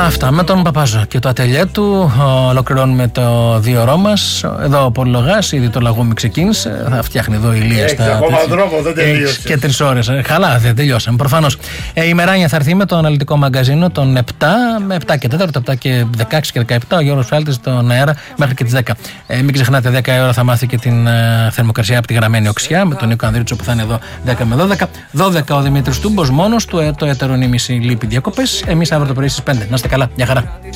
Αυτά με τον Παπάζο και το ατελιέ του. Ολοκληρώνουμε το 2ωρό μας. Εδώ ο Πολυλογάς, ήδη το λαγούμι ξεκίνησε. Θα φτιάχνει εδώ η Ηλία στα. Ακόμα δρόμο, δεν τελείωσε. Και 3 ώρες. Καλά, δεν τελειώσαμε. Προφανώς. Η Μεράνια θα έρθει με το αναλυτικό μαγκαζίνο των 7 με 7 και 4, 7 και 16 και 17. Ο Γιώργος Φάλτης στον αέρα μέχρι και τις 10. Μην ξεχνάτε, 10 η ώρα θα μάθει και την θερμοκρασία από τη γραμμένη οξιά με τον Νίκο Ανδρίτσο που θα είναι εδώ 10 με 12. 12 ο Δημήτρης Τούμπος μόνος του, το έτερο νήμιση λείπει διακοπές. Εμείς αύριο το πρωί στις 5. Να είστε καλά. Γεια χαρά.